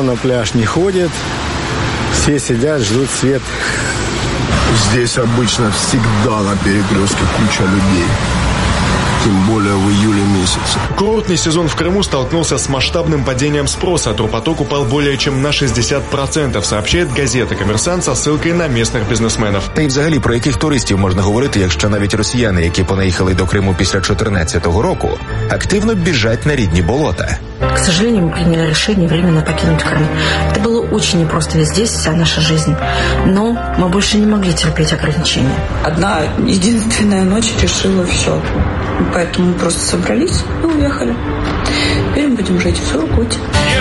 на пляж не ходит. Все сидят, ждут свет. Здесь обычно всегда на перекрестке куча людей. Тем более в июле месяце. Курортный сезон в Крыму столкнулся с масштабным падением спроса. Турпоток упал более чем на 60%, сообщает газета «Коммерсант» со ссылкой на местных бізнесменів. Та й взагалі про яких туристів можна говорити, якщо навіть росіяни, які понаїхали до Криму після 2014 року, активно біжать на рідні болота. К сожалению, мы приняли решение временно покинуть Крым. Это было очень непросто, ведь здесь вся наша жизнь. Но мы больше не могли терпеть ограничения. Одна единственная ночь решила все. Поэтому мы просто собрались и уехали. Теперь мы будем жить в Сургуте.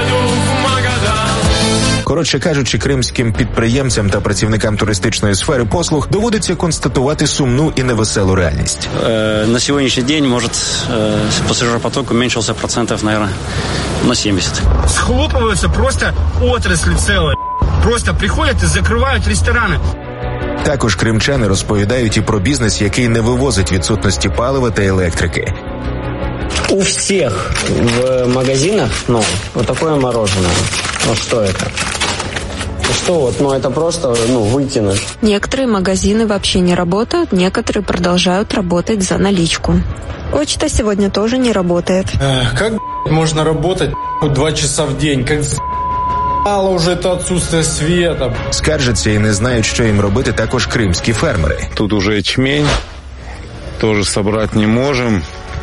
Коротше кажучи, кримським підприємцям та працівникам туристичної сфери послуг доводиться констатувати сумну і невеселу реальність. На сьогоднішній день, може, пасажиропоток уменьшився процентів, наверное, на 70. Схлопываются просто отрасли целые. Просто приходять і закривають ресторани. Також кримчани розповідають і про бізнес, який не вивозить відсутності палива та електрики. У всех в магазинах, вот такое мороженое. Вот что это? Что вот, это просто, выкинуть. Некоторые магазины вообще не работают, некоторые продолжают работать за наличку. Почта сегодня тоже не работает. Как можно работать 2 часа в день? Как мало уже это отсутствие света. Скаржаться і не знають, що їм робити також кримські фермери. Тут уже ячмень, тоже собрать не можем.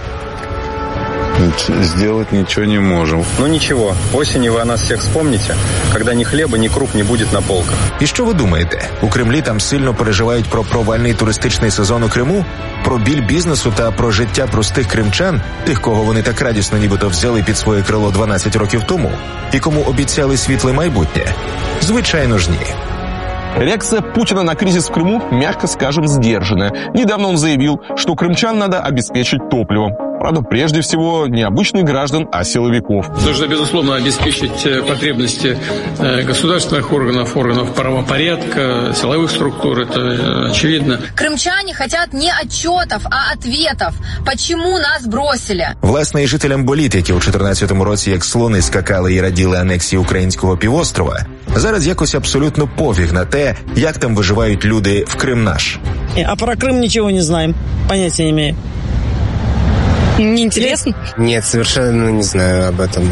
Сделать ничего не можем. Ничего, осенью вы о нас всех вспомните, когда ни хлеба, ни круп не будет на полках. І що ви думаєте? У Кремлі там сильно переживають про провальний туристичний сезон у Криму? Про біль бізнесу та про життя простих кримчан? Тих, кого вони так радісно нібито взяли під своє крило 12 років тому? І кому обіцяли світле майбутнє? Звичайно ж ні. Реакция Путина на кризис в Крыму, мягко скажем, сдержанная. Недавно он заявил, что крымчан надо обеспечить топливом. Правда, прежде всего, не обычных граждан, а силовиков. Нужно, безусловно, обеспечить потребности государственных органов правопорядка, силовых структур, это очевидно. Крымчане хотят не отчетов, а ответов. Почему нас бросили? Власне, і жителям боліт, які у 14-му році як слони скакали і раділи анексії українського півострова, зараз якось абсолютно пофіг на те, як там виживають люди в Крым наш. А про Крым ничего не знаем, понятия не имеем. Неинтересно? Нет, совершенно не знаю об этом.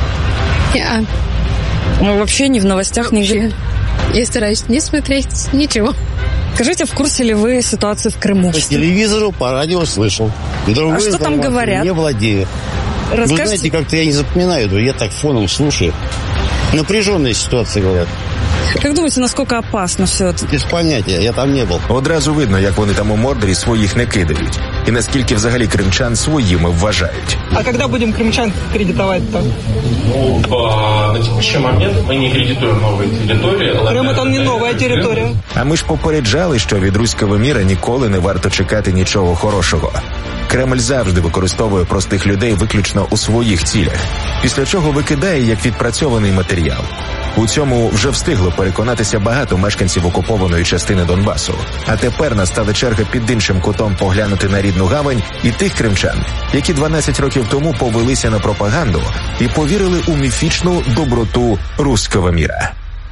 Мы вообще не в новостях нигде. Я стараюсь не смотреть ничего. Скажите, в курсе ли вы ситуации в Крыму? По телевизору, по радио слышал. А что там говорят? Не владею. Вы знаете, как-то я не запоминаю, я так фоном слушаю. Напряженная ситуация, говорят. Как думаете, насколько опасно все это? Без понятия, я там не був. Одразу видно, як вони там у Мордорі своїх не кидають. І наскільки взагалі кримчан своїми вважають. А когда будем крымчан кредитовать-то? На текущий момент мы не кредитуем новые территории. Крым это не новая территория. А ми ж попереджали, що від руського міра ніколи не варто чекати нічого хорошого. Кремль завжди використовує простих людей виключно у своїх цілях, після чого викидає як відпрацьований матеріал. У цьому вже встигло переконатися багато мешканців окупованої частини Донбасу. А тепер настала черга під іншим кутом поглянути на рідну гавань і тих кримчан, які 12 років тому повелися на пропаганду і повірили у міфічну доброту руського міра.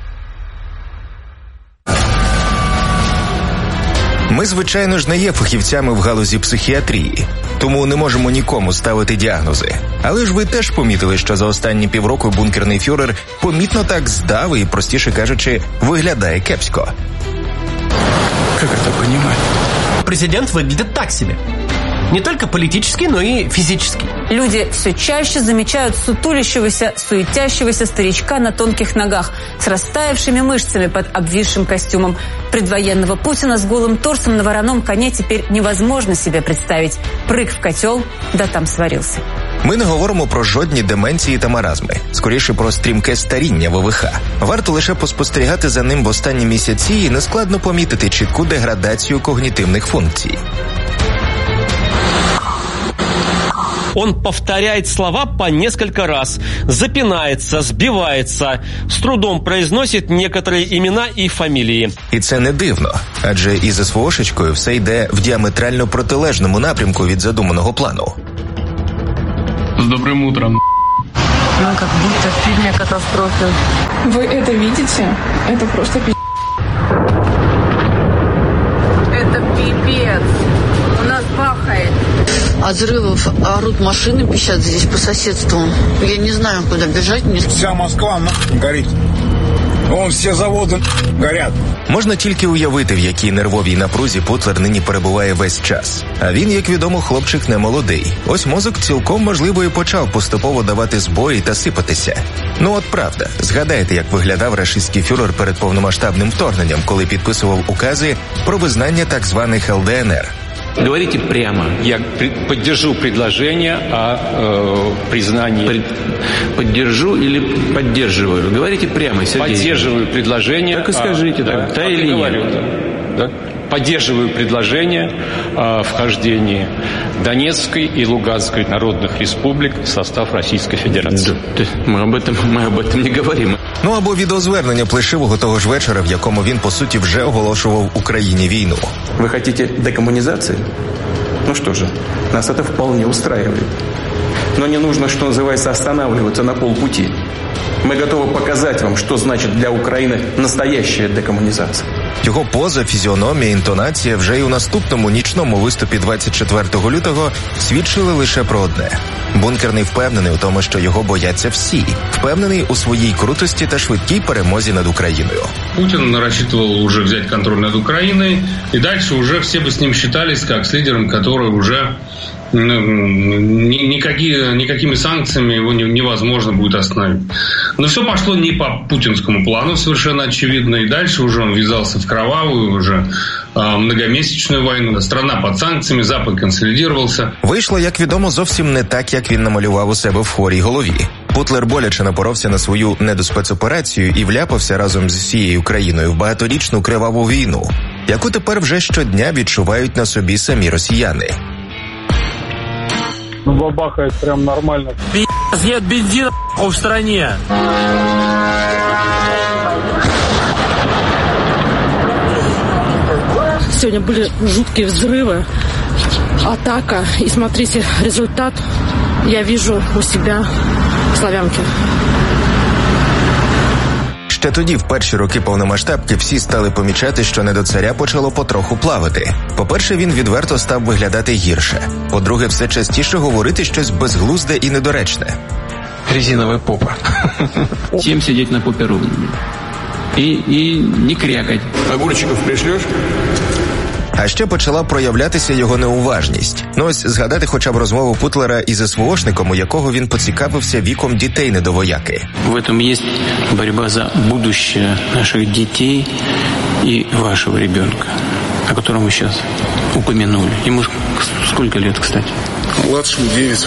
Ми, звичайно ж, не є фахівцями в галузі психіатрії, тому не можемо нікому ставити діагнози. Але ж ви теж помітили, що за останні півроку бункерний фюрер помітно так здав і, простіше кажучи, виглядає кепсько. Как это понимать? Президент выглядит так себе. Не только политически, но и физически. Люди все чаще замечают сутулящегося, суетящегося старичка на тонких ногах с растаявшими мышцами под обвисшим костюмом. Предвоенного Путина с голым торсом на вороном коне теперь невозможно себе представить. Прыг в котел, да там сварился. Ми не говоримо про жодні деменції та маразми, скоріше про стрімке старіння ВВХ. Варто лише поспостерігати за ним в останні місяці і нескладно помітити чітку деградацію когнітивних функцій. Он повторяет слова по несколько раз, запинается, сбивается, с трудом произносит некоторые имена и фамилии. І це не дивно, адже із СВОшечкою все йде в діаметрально протилежному напрямку від задуманого плану. С добрым утром. Ну, как будто в фильме «Катастрофе». Вы это видите? Это просто пи***. Это пипец. У нас бахает. От взрывов орут машины, пищат здесь по соседству. Я не знаю, куда бежать. Вся Москва горит. Вон всі заводи горять. Можна тільки уявити, в якій нервовій напрузі Путлер нині перебуває весь час. А він, як відомо, хлопчик не молодий. Ось мозок цілком, можливо, і почав поступово давати збої та сипатися. Ну от правда, згадайте, як виглядав рашистський фюрер перед повномасштабним вторгненням, коли підписував укази про визнання так званих ЛДНР. Говорите прямо. Я поддержу предложение о признании. Поддержу или поддерживаю? Говорите прямо, Сергей. Поддерживаю предложение. Так и скажите, да или нет. Да? Поддерживаю предложение о вхождении Донецкой и Луганской народных республик в состав Российской Федерации. Да, мы об этом не говорим. Ну або відеозвернення Плешивого того ж вечора, в якому він, по суті, вже оголошував Україні війну. Вы хотите декоммунизации? Ну что же, нас это вполне устраивает. Но не нужно, что называется, останавливаться на полпути. Мы готовы показать вам, что значит для Украины настоящая декоммунизация. Його поза, фізіономія, інтонація вже й у наступному нічному виступі 24 лютого свідчили лише про одне. Бункерний впевнений у тому, що його бояться всі. Впевнений у своїй крутості та швидкій перемозі над Україною. Путин рассчитывал уже взять контроль над Украиной, и дальше уже все бы с ним считались как с лидером, который уже никакими санкциями его невозможно будет остановить. Но все пошло не по путинскому плану, совершенно очевидно. И дальше уже он ввязался в кровавую уже многомесячную войну. Страна под санкциями, Запад консолидировался. Вийшло, як відомо, зовсім не так, як він намалював у себе в хворій голові. Путлер боляче напоровся на свою недоспецоперацію і вляпався разом з усією країною в багаторічну криваву війну, яку тепер вже щодня відчувають на собі самі росіяни. Бабахает прям нормально. Пи***ц, нет бензина в стране. Сегодня были жуткие взрывы, атака. И смотрите, результат я вижу у себя в Славянке. Ще тоді, в перші роки повномасштабки, всі стали помічати, що не до царя почало потроху плавати. По-перше, він відверто став виглядати гірше. По-друге, все частіше говорити щось безглузде і недоречне. Резиновая попа. Всем сидеть на попе ровно. И не крякать. Огурчиков пришлешь? А ще почала проявлятися його неуважність. Ну ось згадати хоча б розмову Путлера із СВОшником, у якого він поцікавився віком дітей недовояки. В этом есть борьба за будущее наших детей и вашего ребенка, о котором вы сейчас упомянули. Ему сколько лет, кстати? Младшему 9.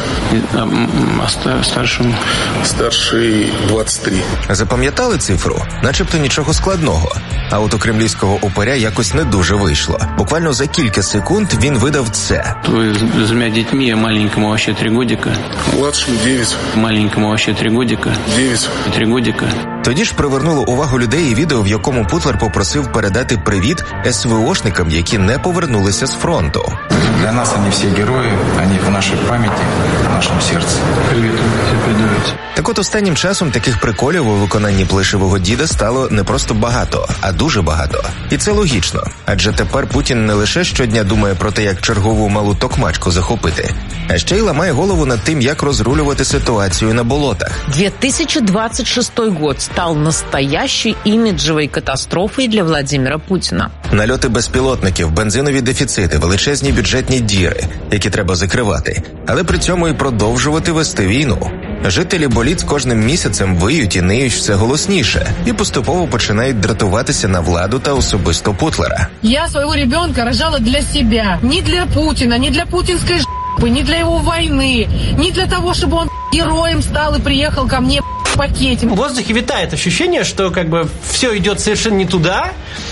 А старшему? Старший 23. Запам'ятали цифру? Начебто нічого складного. А от у кремлівського упиря якось не дуже вийшло. Буквально за кілька секунд він видав це. Вы с двумя детьми, а маленькому вообще 3 годика. Младшему 9. Маленькому вообще 3 годика. 9. 3 годика. Тоді ж привернуло увагу людей і відео, в якому Путлер попросив передати привіт СВОшникам, які не повернулися з фронту. Для нас они все герои, они в нашей памяти, в нашем сердце. Привет, все передавайте. Так от останнім часом таких приколів у виконанні Плешивого діда стало не просто багато, а дуже багато. І це логічно. Адже тепер Путін не лише щодня думає про те, як чергову малу токмачку захопити, а ще й ламає голову над тим, як розрулювати ситуацію на болотах. 2026 год стал настоящей имиджевой катастрофой для Владимира Путина. Нальоти безпілотників, бензинові дефіцити, величезні бюджетні діри, які треба закривати, але при цьому і продовжувати вести війну. Жителі боліт з кожним місяцем виють і ниють все голосніше і поступово починають дратуватися на владу та особисто Путлера. Я своего ребенка рожала для себя. Не для Путина, не для путинской ж***, не для его войны, не для того, чтобы он героем стал и приехал ко мне в пакете. В воздухе витает ощущение, что как бы все идет совершенно не туда.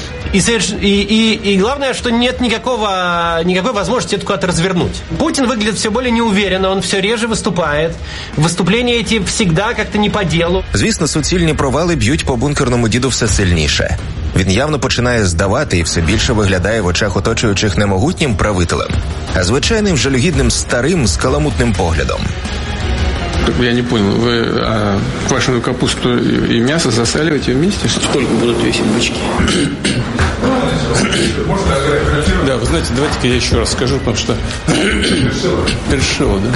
И главное, что нет никакой возможности это куда-то развернуть. Путин выглядит все более неуверенно, он все реже выступает. Выступления эти всегда как-то не по делу. Звісно, суцільні провали б'ють по бункерному діду все сильніше. Він явно починає здавати і все більше виглядає в очах оточуючих не могутнім правителем, а звичайним жалюгідним старим з каламутним поглядом. Я не понял, вы квашеную капусту и мясо засаливаете вместе? Сколько будут весить бычки? Да, вы знаете, давайте-ка я еще раз скажу, потому что решил, да?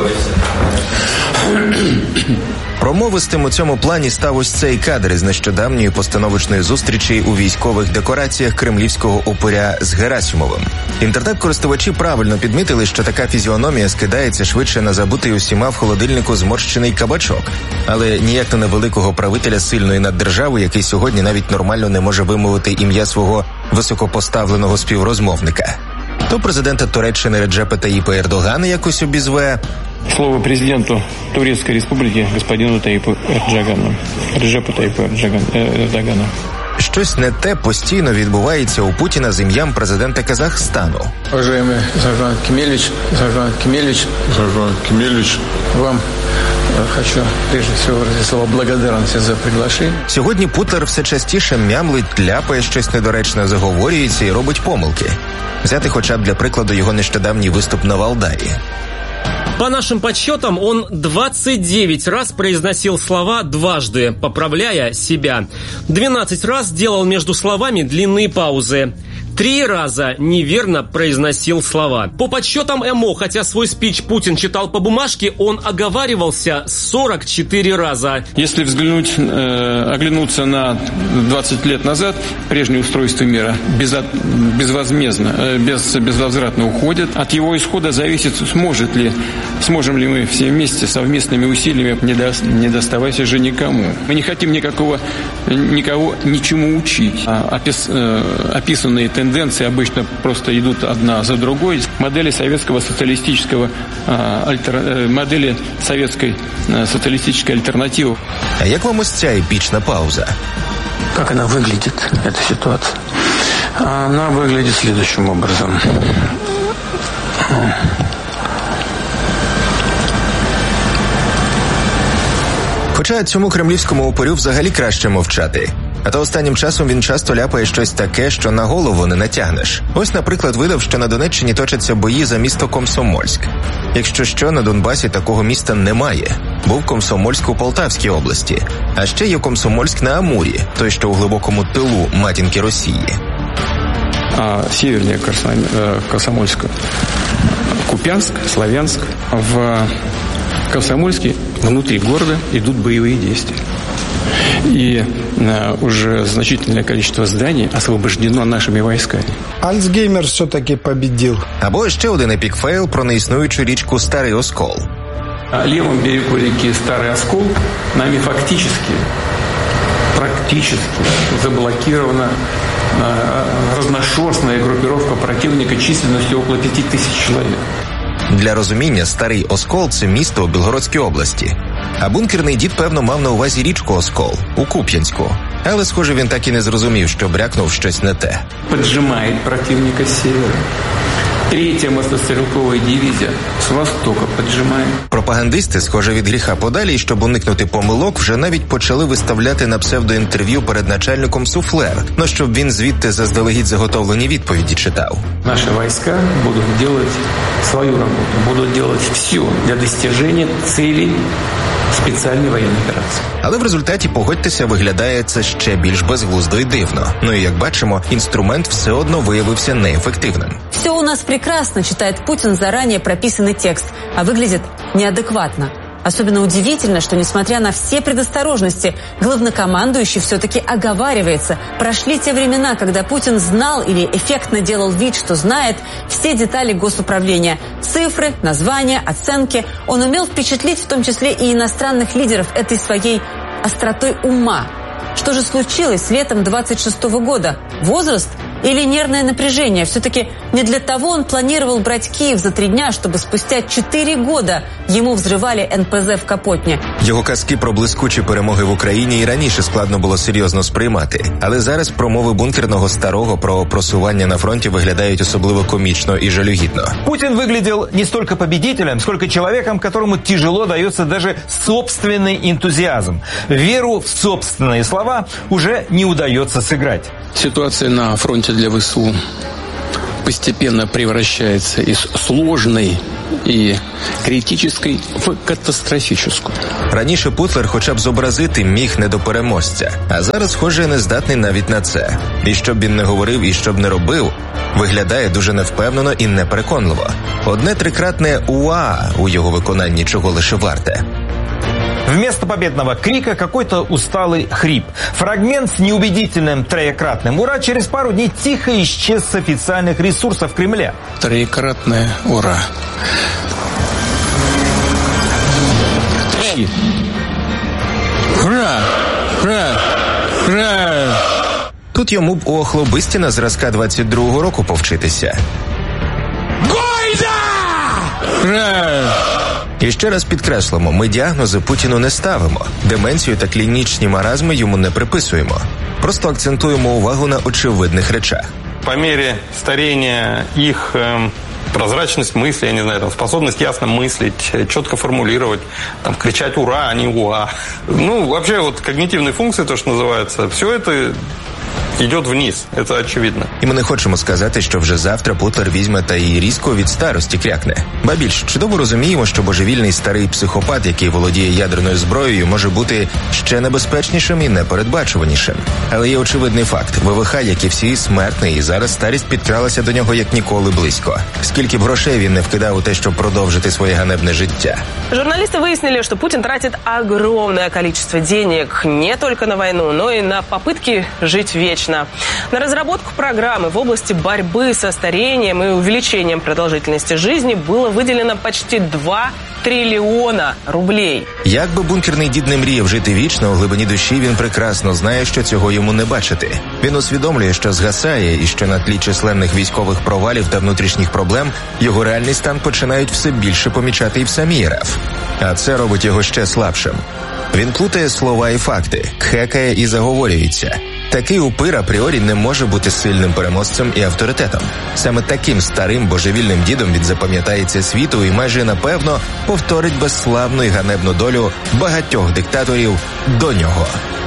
Промовистим у цьому плані став ось цей кадр із нещодавньої постановочної зустрічі у військових декораціях кремлівського упоря з Герасимовим. Інтернет-користувачі правильно підмітили, що така фізіономія скидається швидше на забутий усіма в холодильнику зморщений кабачок, але ніяк не на великого правителя сильної наддержави, який сьогодні навіть нормально не може вимовити ім'я свого високопоставленого співрозмовника. То президента Туреччини Реджепа Таїпа Ердогана якось обізве. Слово президенту Турецкой Республики господину Таипу Эрдогану. Реджепу Таипу Эрдогану. Щось не те постійно відбувається у Путіна з ім'ям президента Казахстану. Уважаемый Сержан Кемельевич, вам хочу прежде всего выразить слово благодарности за приглашение. Сьогодні Путлер все частіше мямлить, ляпає щось недоречне, заговорюється і робить помилки. Взяти хоча б для прикладу його нещодавній виступ на Валдаї. По нашим подсчетам, он 29 раз произносил слова дважды, поправляя себя. 12 раз делал между словами длинные паузы. 3 раза неверно произносил слова. По подсчетам МО, хотя свой спич Путин читал по бумажке, он оговаривался 44 раза. Если оглянуться на 20 лет назад, прежнее устройство мира безвозвратно уходит. От его исхода зависит, сможем ли мы все вместе совместными усилиями, не доставаясь уже никому. Мы не хотим никого ничему учить. Описанные тенденции обычно просто идут одна за другой. Модели советской социалистической альтернативы. А як вам ось ця епічна пауза? Как она выглядит, эта ситуация? Она выглядит следующим образом. Хоча цьому кремлівському упорю взагалі краще мовчати. А то останнім часом він часто ляпає щось таке, що на голову не натягнеш. Ось, наприклад, видав, що на Донеччині точаться бої за місто Комсомольськ. Якщо що, на Донбасі такого міста немає. Був Комсомольськ у Полтавській області. А ще є Комсомольськ на Амурі, той, що у глибокому тилу матінки Росії. Севернее Комсомольска, Купянск, Славянск. В Комсомольске внутри города идут боевые действия. И уже значительное количество зданий освобождено нашими войсками. Альцгеймер все-таки победил. Або ще один епік-фейл про неіснуючу річку Старий Оскол. На левом берегу реки Старый Оскол нами практически заблокирована разношерстная группировка противника численностью около 5000 человек. Для розуміння, Старий Оскол – це місто у Білгородській області. А бункерний дід, певно, мав на увазі річку Оскол у Куп'янську. Але, схоже, він так і не зрозумів, що брякнув щось не те. Поджимає противника з севера. Третя мотострілкова дивізія з востока поджимає. Пропагандисти, схоже, від гріха подалі, і щоб уникнути помилок, вже навіть почали виставляти на псевдоінтерв'ю перед начальником суфлер, щоб він звідти заздалегідь заготовлені відповіді читав. Наші війська будуть робити свою роботу, будуть робити все для досягнення цілей спеціальної воєнної операції. Але в результаті, погодьтеся, виглядає це ще більш безглуздо і дивно. Ну і, як бачимо, інструмент все одно виявився неефективним. Все у нас прекрасно, читает Путин заранее прописанный текст, а выглядит неадекватно. Особенно удивительно, что, несмотря на все предосторожности, главнокомандующий все-таки оговаривается. Прошли те времена, когда Путин знал или эффектно делал вид, что знает все детали госуправления. Цифры, названия, оценки. Он умел впечатлить в том числе и иностранных лидеров этой своей остротой ума. Что же случилось летом 26-го года? Возраст или нервное напряжение? Все-таки не для того он планировал брать Киев за 3 дня, чтобы спустя 4 года ему взрывали НПЗ в Капотні. Його казки про блискучі перемоги в Україні і раніше складно було серйозно сприймати. Але зараз промови бункерного старого про просування на фронті виглядають особливо комічно і жалюгідно. Путин выглядел не столько победителем, сколько человеком, которому тяжело дается даже собственный энтузиазм. Веру в собственные слова уже не удается сыграть. Ситуация на фронте для ВСУ постепенно превращается из сложной і критичної в катастрофічну. Раніше Путлер хоча б зобразити міг не до переможця, а зараз, схоже, не здатний навіть на це. І що б він не говорив, і що б не робив, виглядає дуже невпевнено і непереконливо. Одне трикратне «уа» у його виконанні чого лише варте. Вместо победного крика какой-то усталый хрип. Фрагмент с неубедительным троекратным «Ура» через пару дней тихо исчез с официальных ресурсов Кремля. Троекратное «Ура». Ура! Ура! Ура! Тут йому б у Охлобистіна зразка 22-го року повчитися. Гойда! Ура! І ще раз підкреслимо, ми діагнози Путіну не ставимо, деменцію та клінічні маразми йому не приписуємо. Просто акцентуємо увагу на очевидних речах. По мере старения их прозрачность мысли, я не знаю, там, способность ясно мыслить, четко формулировать, там, кричать «ура», а не «уа». Ну, вообще, вот когнитивные функции, то, что называется, все это йде вниз, це очевидно. І ми не хочемо сказати, що вже завтра Путлер візьме та і різко від старості крякне. Ба більш, чудово розуміємо, що божевільний старий психопат, який володіє ядерною зброєю, може бути ще небезпечнішим і непередбачуванішим. Але є очевидний факт. ВВХ, як і всі, смертний, і зараз старість підкралася до нього як ніколи близько. Скільки б грошей він не вкидав у те, щоб продовжити своє ганебне життя. Журналисты выяснили, что Путин тратит огромное количество денег не только на войну, но и на попытки жить вечно. На разработку программы в области борьбы со старением и увеличением продолжительности жизни было выделено почти 2 трильйона рублей. Як би бункерний дід не мріяв жити вічно, у глибині душі він прекрасно знає, що цього йому не бачити. Він усвідомлює, що згасає і що на тлі численних військових провалів та внутрішніх проблем його реальний стан починають все більше помічати і в самій РФ. А це робить його ще слабшим. Він плутає слова і факти, кхекає і заговорюється. Такий упир апріорі не може бути сильним переможцем і авторитетом. Саме таким старим божевільним дідом він запам'ятається світу і майже напевно повторить безславну і ганебну долю багатьох диктаторів до нього.